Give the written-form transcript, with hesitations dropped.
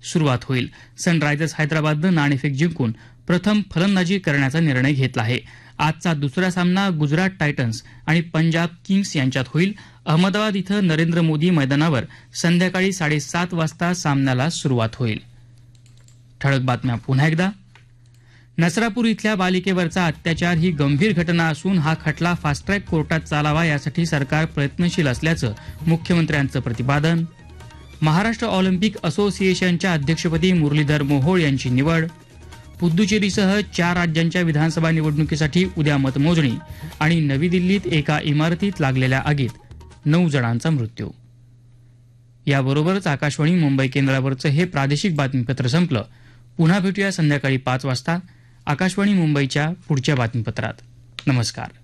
सुरुवात होईल. सनरायझर्स हैदराबादनं नाणेफेक जिंकून प्रथम फलंदाजी करण्याचा निर्णय घेतला आहे. आजचा दुसरा सामना गुजरात टायटन्स आणि पंजाब किंग्स यांच्यात होईल. अहमदाबाद इथं नरेंद्र मोदी मैदानावर संध्याकाळी 7:30 वाजता सामन्याला सुरुवात होईल. ठळक बातम्या पुन्हा एकदा. नसरापूर इथल्या बालिकेवरचा अत्याचार ही गंभीर घटना असून हा खटला फास्ट ट्रॅक कोर्टात चालावा यासाठी सरकार प्रयत्नशील असल्याचं मुख्यमंत्र्यांचं प्रतिपादन. महाराष्ट्र ऑलिम्पिक असोसिएशनच्या अध्यक्षपदी मुरलीधर मोहोळ यांची निवड. पुद्दुचेरीसह 4 राज्यांच्या विधानसभा निवडणुकीसाठी उद्या मतमोजणी आणि नवी दिल्लीत एका इमारतीत लागलेल्या आगीत 9 जणांचा मृत्यू. याबरोबरच आकाशवाणी मुंबई केंद्रावरचं हे प्रादेशिक बातमीपत्र संपलं. पुन्हा भेटूया संध्याकाळी 5 वाजता आकाशवाणी मुंबईच्या पुढच्या बातमीपत्रात. नमस्कार.